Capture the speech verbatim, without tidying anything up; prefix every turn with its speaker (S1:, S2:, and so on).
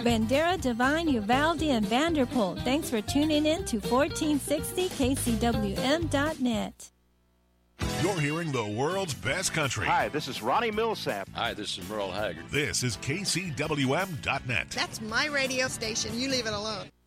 S1: Bandera, Devine, Uvalde, and Vanderpool. Thanks for tuning in to fourteen sixty K C W M dot net.
S2: You're hearing the world's best country.
S3: Hi, this is Ronnie Millsap.
S4: Hi, this is Merle Haggard.
S2: This is K C W M dot net.
S5: That's my radio station. You leave it alone.